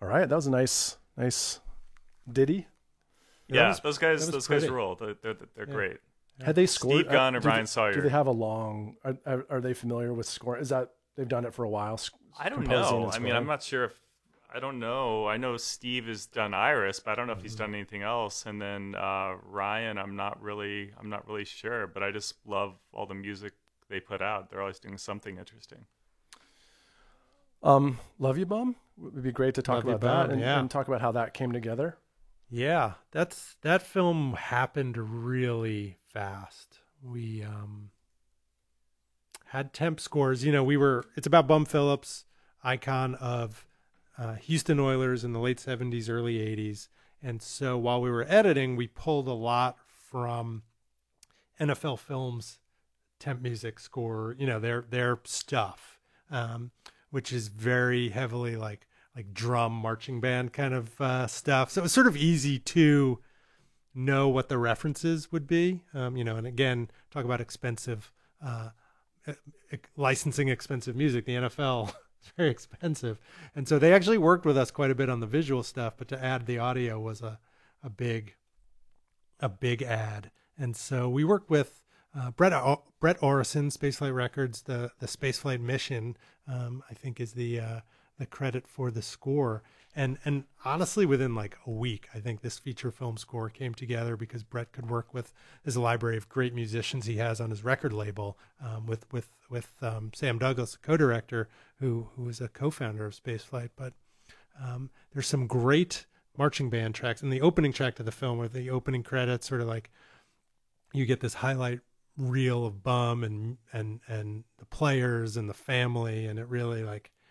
All right, that was a nice ditty. Yeah, those guys pretty. rule. They're great. Had they scored? Steve Gunn and Brian Sawyer. Do they have a long? Are they familiar with score? Is that they've done it for a while? I don't composing know. and I mean, scoring? I'm not sure if I don't know. I know Steve has done Iris, but I don't know if he's done anything else. And then Ryan, I'm not really sure. But I just love all the music they put out. They're always doing something interesting. Love You Bum. It would be great to talk Love You about that Bum, and talk about how that came together. Yeah, that film happened really fast. We had temp scores. It's about Bum Phillips, icon of Houston Oilers in the late 70s, early 80s. And so while we were editing, we pulled a lot from NFL Films temp music score, their stuff, which is very heavily like drum marching band kind of stuff. So it was sort of easy to know what the references would be, and again, talk about expensive, licensing expensive music. The NFL is very expensive. And so they actually worked with us quite a bit on the visual stuff, but to add the audio was a big add. And so we worked with Brett Orison, Spaceflight Records, the Spaceflight Mission, I think is the credit for the score. And honestly, within like a week, I think this feature film score came together because Brett could work with his library of great musicians he has on his record label, with Sam Douglas, the co-director, who is a co-founder of Spaceflight. But there's some great marching band tracks. And the opening track to the film, where the opening credits sort of like you get this highlight reel of Bum and the players and the family, and it really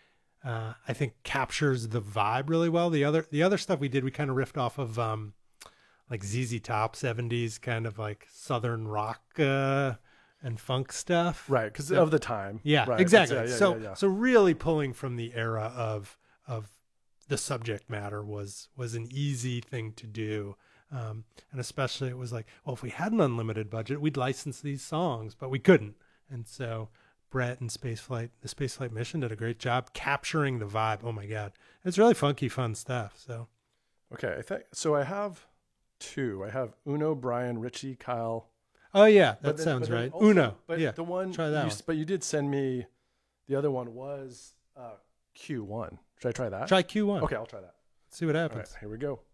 I think captures the vibe really well. The other stuff we did, we kind of riffed off of like ZZ Top 70s kind of like Southern rock and funk stuff. Right, because of the time. Yeah, right. exactly. Yeah. So really pulling from the era of the subject matter was an easy thing to do. And especially it was like, well, if we had an unlimited budget, we'd license these songs, but we couldn't. And so Brett and the Spaceflight Mission did a great job capturing the vibe. Oh my God. It's really funky, fun stuff. So, okay. I have two. I have Uno, Brian, Richie, Kyle. Oh yeah, that But then- sounds but then right. also- Uno. But Yeah. the one, Try that one. But you did send me, the other one was Q1. Should I try that? Try Q1. Okay, I'll try that. Let's see what All happens. right, here we go.